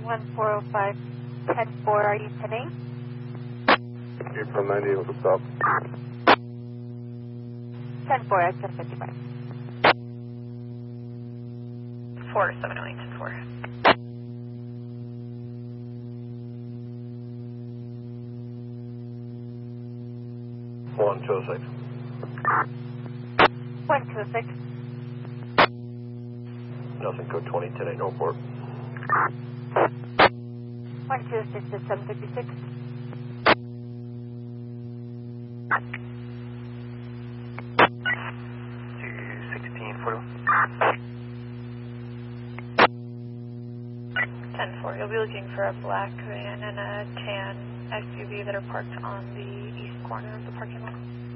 1405, 10-4, are you pinning? April 90, what's up? 10-4, at 1055. 4708, 10-4. One, 206. 126. Nelson code 2010 Northport. 126 to 756. 216, 10-4, you'll be looking for a black van and a tan SUV that are parked on the east corner of the parking lot.